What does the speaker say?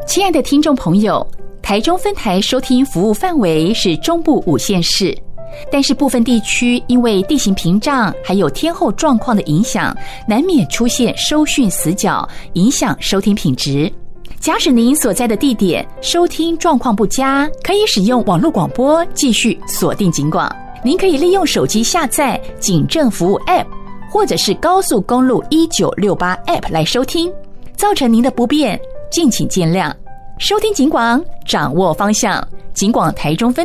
亲爱的听众朋友，台中分台收听服务范围是中部5县市，但是部分地区因为地形屏障还有天候状况的影响，难免出现收讯死角，影响收听品质。假使您所在的地点收听状况不佳，可以使用网络广播继续锁定警广。您可以利用手机下载警政服务 App 或者是高速公路1968 App 来收听，造成您的不便敬请见谅。收听警广，掌握方向，警广台中分